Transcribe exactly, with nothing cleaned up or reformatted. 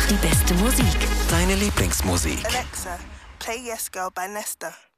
die beste Musik. Deine Lieblingsmusik. Alexa, play Yes Girl by Nesta.